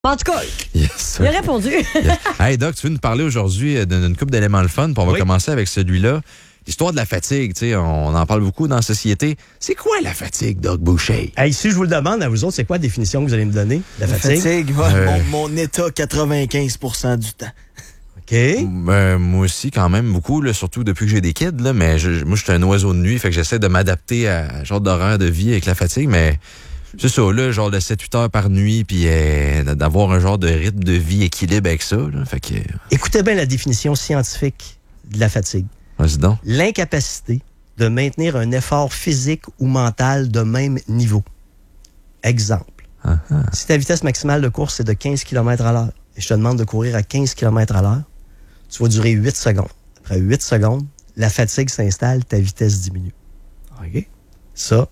En tout cas, Yes. il a répondu. Hey Doc, tu veux nous parler aujourd'hui d'une couple d'éléments le fun, puis on va Oui. commencer avec celui-là. L'histoire de la fatigue, tu sais, on en parle beaucoup dans la société. C'est quoi la fatigue, Doc Boucher? Hey, si je vous le demande à vous autres, c'est quoi la définition que vous allez me donner? La fatigue? Mon état 95% du temps. OK. Moi aussi, quand même, beaucoup, là, surtout depuis que j'ai des kids, là, mais moi, je suis un oiseau de nuit, fait que j'essaie de m'adapter à un genre d'horaire de vie avec la fatigue, mais c'est ça, là, genre de 7-8 heures par nuit, puis d'avoir un genre de rythme de vie équilibre avec ça, là, fait que... Écoutez bien la définition scientifique de la fatigue. Vas-y donc. L'incapacité de maintenir un effort physique ou mental de même niveau. Exemple. Si ta vitesse maximale de course est de 15 km à l'heure et je te demande de courir à 15 km à l'heure, tu vas durer 8 secondes. Après 8 secondes, la fatigue s'installe, ta vitesse diminue. OK? Ça,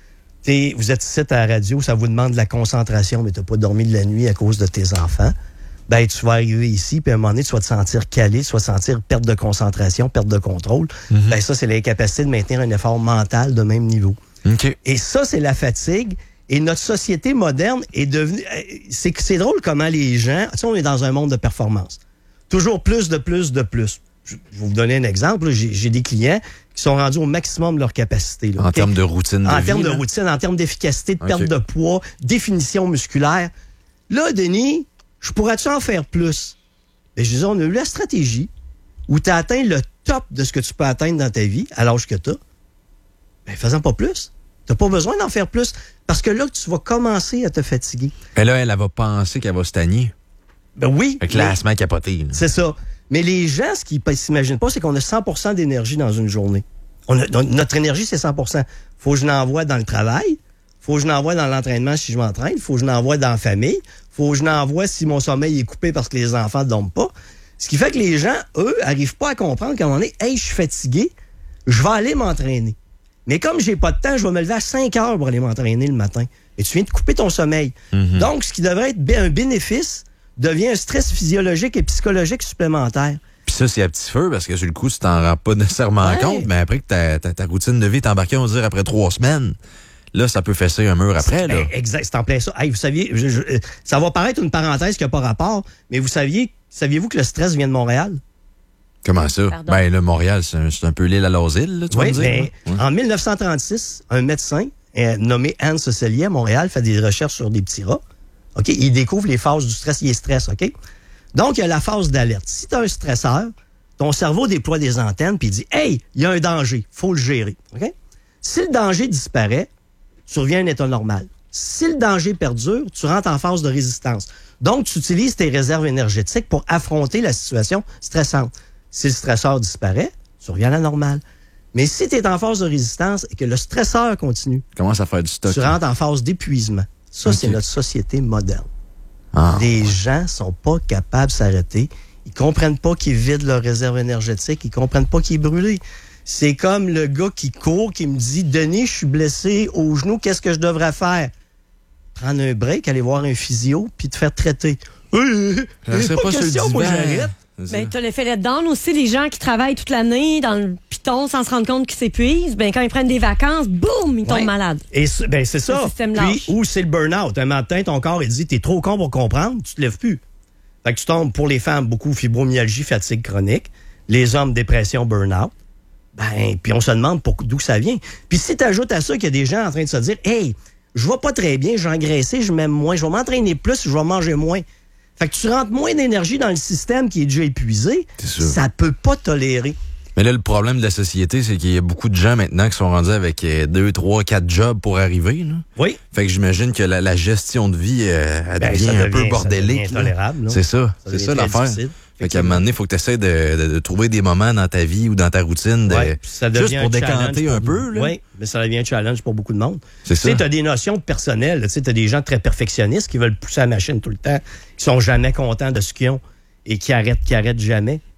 vous êtes ici à la radio, ça vous demande de la concentration, mais tu n'as pas dormi de la nuit à cause de tes enfants. Ben, tu vas arriver ici, puis à un moment donné, tu vas te sentir calé, tu vas sentir perte de concentration, perte de contrôle. Ben, ça, c'est l'incapacité de maintenir un effort mental de même niveau. OK. Et ça, c'est la fatigue. Et notre société moderne est devenue... C'est drôle comment les gens... Tu sais, on est dans un monde de performance. Toujours plus de plus de plus. Je vais vous donner un exemple. Là. J'ai des clients qui sont rendus au maximum de leur capacité. Là, En OK? termes de routine de En vie, termes de là. routine, en termes d'efficacité, de perte OK. de poids, définition musculaire. Là, Denis, je pourrais-tu en faire plus? Ben, je disais, on a eu la stratégie où tu as atteint le top de ce que tu peux atteindre dans ta vie à l'âge que tu as. Ben, faisant pas plus. Tu n'as pas besoin d'en faire plus. Parce que là, tu vas commencer à te fatiguer. Mais là, elle va penser qu'elle va se tagner. Ben oui. Fait que là, elle se met à capoter. Là. C'est ça. Mais les gens, ce qu'ils ne s'imaginent pas, c'est qu'on a 100% d'énergie dans une journée. Notre énergie, c'est 100%. Faut que je l'envoie dans le travail. Faut que je l'envoie dans l'entraînement si je m'entraîne. Faut que je l'envoie dans la famille. Faut que je l'envoie si mon sommeil est coupé parce que les enfants ne dorment pas. Ce qui fait que les gens, eux, n'arrivent pas à comprendre qu'à un moment donné, hey, je suis fatigué, je vais aller m'entraîner. Mais comme j'ai pas de temps, je vais me lever à 5 heures pour aller m'entraîner le matin. Et tu viens de couper ton sommeil. Donc, ce qui devrait être un bénéfice devient un stress physiologique et psychologique supplémentaire. Puis ça, c'est à petit feu, parce que sur le coup, tu t'en rends pas nécessairement Ouais. compte, mais après que ta routine de vie est embarquée, on va dire, après 3 semaines, là, ça peut fesser un mur après, là. Exact, c'est en plein ça. Hey, vous saviez, ça va paraître une parenthèse qui n'a pas rapport, mais saviez-vous que le stress vient de Montréal? Comment ça? Pardon. Ben là, Montréal, c'est un peu l'île à l'asile, là, tu vas Oui, me dire. mais hein? Ouais. en 1936, un médecin nommé Hans Selye à Montréal fait des recherches sur des petits rats. OK? Il découvre les phases du stress. Il est stress, OK? Donc, il y a la phase d'alerte. Si tu as un stresseur, ton cerveau déploie des antennes puis il dit « Hey, il y a un danger, faut le gérer. » OK? Si le danger disparaît, tu reviens à un état normal. Si le danger perdure, tu rentres en phase de résistance. Donc, tu utilises tes réserves énergétiques pour affronter la situation stressante. Si le stresseur disparaît, tu reviens à la normale. Mais si tu es en phase de résistance et que le stresseur continue, Commence à faire du stock. tu rentres en phase d'épuisement. Ça, c'est notre société moderne. Ah, Les gens sont pas capables de s'arrêter. Ils comprennent pas qu'ils vident leur réserve énergétique. Ils comprennent pas qu'il est brûlé. C'est comme le gars qui court, qui me dit « Denis, je suis blessé au genou, qu'est-ce que je devrais faire? » Prendre un break, aller voir un physio, puis te faire traiter. Je C'est sais pas sur le question, moi, divan. j'arrête. C'est ça. Ben, t'as l'effet let-down aussi, les gens qui travaillent toute l'année dans le piton sans se rendre compte qu'ils s'épuisent. Ben, quand ils prennent des vacances, boum, ils tombent Ouais. malades. Et ben, c'est ça. Le système Puis, lâche. ou c'est le burn-out. Un matin, ton corps, il dit, t'es trop con pour comprendre, tu te lèves plus. Fait que tu tombes, pour les femmes, beaucoup fibromyalgie, fatigue chronique. Les hommes, dépression, burn-out. Ben, puis on se demande d'où ça vient. Puis si tu ajoutes à ça qu'il y a des gens en train de se dire, hey, je vais pas très bien, j'ai engraissé, je m'aime moins, je vais m'entraîner plus, je vais manger moins. Fait que tu rentres moins d'énergie dans le système qui est déjà épuisé. C'est sûr. Ça peut pas tolérer. Mais là, le problème de la société, c'est qu'il y a beaucoup de gens maintenant qui sont rendus avec 2, 3, 4 jobs pour arriver, là. Oui. Fait que j'imagine que la gestion de vie, elle Ben, devient ça un peu devient- bordélique. ça devient là. intolérable, là. C'est ça. Ça C'est devient ça très l'affaire. difficile. Fait qu'à un moment donné, il faut que tu essaies de trouver des moments dans ta vie ou dans ta routine Ouais, puis ça devient juste pour un challenge décanter un peu. Là. Oui, mais ça devient un challenge pour beaucoup de monde. C'est Tu sais, ça. tu as des notions de personnel. Tu sais, as des gens très perfectionnistes qui veulent pousser la machine tout le temps, qui sont jamais contents de ce qu'ils ont et qui arrêtent jamais.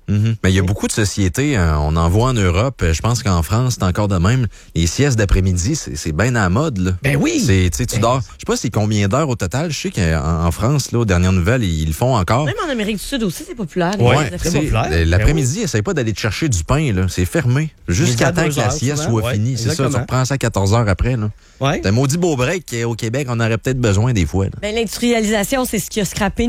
Mais il y a beaucoup de sociétés, on en voit en Europe, je pense qu'en France, c'est encore de même. Les siestes d'après-midi, c'est bien à la mode. Là. Ben oui! Tu dors, je sais pas c'est combien d'heures au total. Je sais qu'en France, là, aux dernières nouvelles, ils le font encore. Même en Amérique du Sud aussi, c'est populaire. Ouais, très populaire. L'après-midi, essaye pas d'aller te chercher du pain. Là. C'est fermé. Jusqu'à temps que la sieste soit finie. C'est ça, tu reprends ça à 14 heures après. Là. Ouais. C'est un maudit beau break qu'au Québec, on aurait peut-être besoin des fois. Là. Ben, l'industrialisation, c'est ce qui a scrappé